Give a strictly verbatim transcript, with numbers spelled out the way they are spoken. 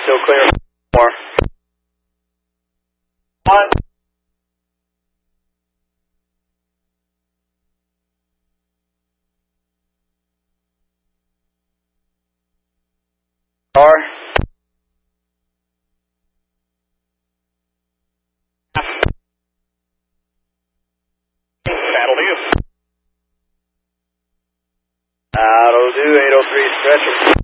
still clear. More. One. R. That'll do. That'll do, eight oh three stretching.